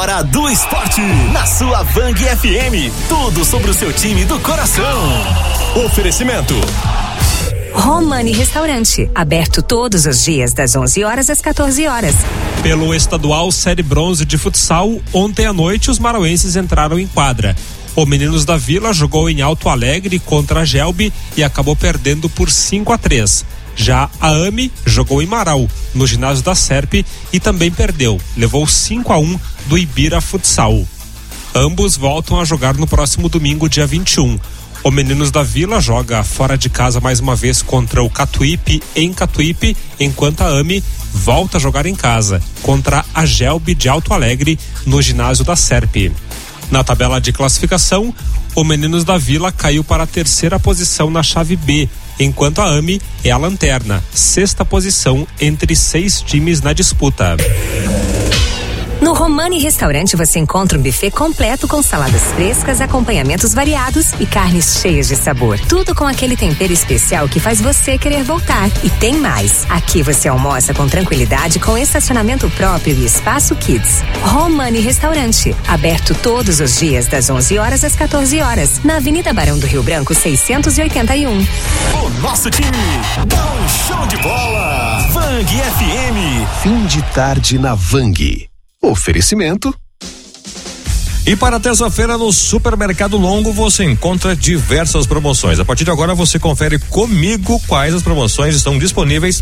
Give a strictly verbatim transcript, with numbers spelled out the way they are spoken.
Hora do Esporte, na sua Vang F M. Tudo sobre o seu time do coração. Oferecimento Romani Restaurante, aberto todos os dias das onze horas às quatorze horas. Pelo estadual Série Bronze de futsal, ontem à noite os marauenses entraram em quadra. O Meninos da Vila jogou em Alto Alegre contra a Gelbe e acabou perdendo por cinco a três. Já a AME jogou em Marau, no ginásio da Serpe, e também perdeu. Levou cinco a um do Ibira Futsal. Ambos voltam a jogar no próximo domingo, dia vinte e um. O Meninos da Vila joga fora de casa mais uma vez contra o Catuípe, em Catuípe, enquanto a AME volta a jogar em casa contra a Gelbe de Alto Alegre, no ginásio da Serpe. Na tabela de classificação, o Meninos da Vila caiu para a terceira posição na chave B, enquanto a AME é a lanterna, sexta posição entre seis times na disputa. No Romani Restaurante você encontra um buffet completo com saladas frescas, acompanhamentos variados e carnes cheias de sabor. Tudo com aquele tempero especial que faz você querer voltar. E tem mais. Aqui você almoça com tranquilidade, com estacionamento próprio e espaço kids. Romani Restaurante, aberto todos os dias das onze horas às quatorze horas, na Avenida Barão do Rio Branco seiscentos e oitenta e um. O nosso time dá um show de bola. Vang F M. Fim de tarde na Vang. Oferecimento. E para terça-feira no Supermercado Longo você encontra diversas promoções. A partir de agora você confere comigo quais as promoções estão disponíveis